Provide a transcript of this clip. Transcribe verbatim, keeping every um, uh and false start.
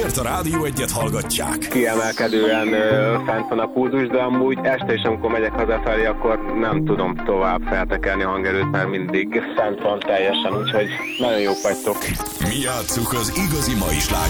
miért a Rádió Egyet hallgatják. Kiemelkedően ö, fent van a pulzus, de amúgy este is, amikor megyek hazafelé, akkor nem tudom tovább feltekerni a hangerőt, mert mindig fent van teljesen, úgyhogy nagyon jók vagytok. Mi játsszuk az igazi mai slágereket.